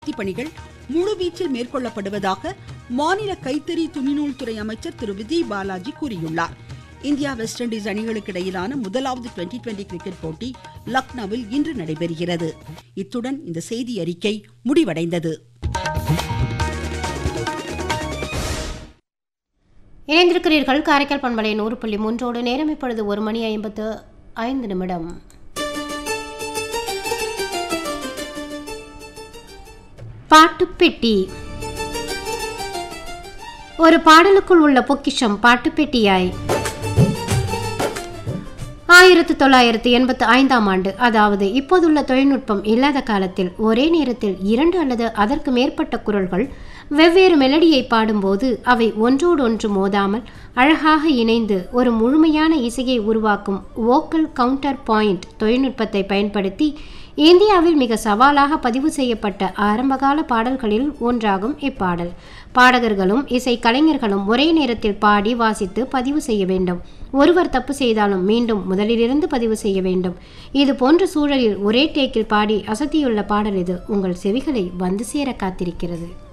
பணிகள் முழுவீச்சில் மேற்கொள்ளப்படுவதாக மாநில கைத்தறி துணிநூல் துறை அமைச்சர் திரு விஜய் பாலாஜி கூறியுள்ளார். இந்தியா வெஸ்ட் இண்டீஸ் அணிகளுக்கு இடையிலான முதலாவது டுவெண்டி கிரிக்கெட் போட்டி லக்னோவில் இன்று நடைபெறுகிறது. இத்துடன் இந்த செய்தி அறிக்கை முடிவடைந்தது. இணைந்திருக்கிறீர்கள் காரைக்கால் பண்பலை 100.3 நேரம் இப்பொழுது 1:55. பாட்டுப்பெட்டி. ஒரு பாடலுக்குள் உள்ள பொக்கிஷம் பாட்டுப்பெட்டியாய் 1985ஆம் ஆண்டு, அதாவது இப்போதுள்ள தொழில்நுட்பம் இல்லாத காலத்தில் ஒரே நேரத்தில் 2 அல்லது அதற்கு மேற்பட்ட குரல்கள் வெவ்வேறு மெலடியை பாடும்போது அவை ஒன்றோடொன்று மோதாமல் அழகாக இணைந்து ஒரு முழுமையான இசையை உருவாக்கும் வோக்கல் கவுண்டர் பாயிண்ட் தொழில்நுட்பத்தை பயன்படுத்தி இந்தியாவில் மிக சவாலாக பதிவு செய்யப்பட்ட ஆரம்பகால பாடல்களில் ஒன்றாகும் இப்பாடல். பாடகர்களும் இசை கலைஞர்களும் ஒரே நேரத்தில் பாடி வாசித்து பதிவு செய்ய வேண்டும். ஒருவர் தப்பு செய்தாலும் மீண்டும் முதலிலிருந்து பதிவு செய்ய வேண்டும். இது போன்ற சூழலில் ஒரே டேக்கில் பாடி அசத்தியுள்ள பாடல் இது உங்கள் செவிகளை வந்து சேர காத்திருக்கிறது.